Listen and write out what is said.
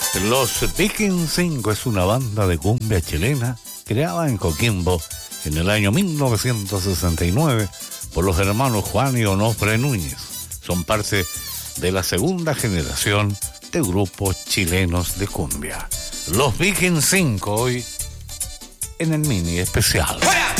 Los Vikings 5 es una banda de cumbia chilena creada en Coquimbo en el año 1969 por los hermanos Juan y Onofre Núñez. Son parte de la segunda generación de grupos chilenos de cumbia. Los Vikings 5 hoy en el mini especial.